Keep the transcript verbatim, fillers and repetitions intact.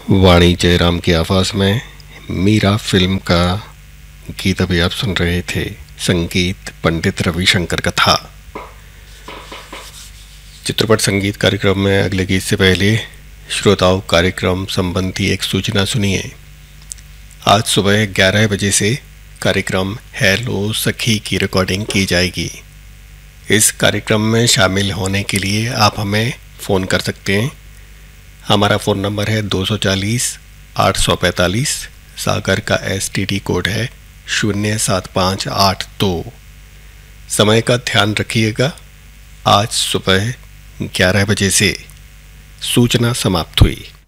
वाणी जयराम की आवाज़ में मीरा फिल्म का गीत अभी आप सुन रहे थे। संगीत पंडित रविशंकर का था। चित्रपट संगीत कार्यक्रम में अगले गीत से पहले श्रोताओं कार्यक्रम संबंधी एक सूचना सुनिए। आज सुबह ग्यारह बजे से कार्यक्रम हेलो सखी की रिकॉर्डिंग की जाएगी। इस कार्यक्रम में शामिल होने के लिए आप हमें फ़ोन कर सकते हैं। हमारा फ़ोन नंबर है दो सौ चालीस आठ सौ पैंतालीस। सागर का एस टी डी कोड है शून्य सात पाँच आठ दो। समय का ध्यान रखिएगा। आज सुबह ग्यारह बजे से सूचना समाप्त हुई।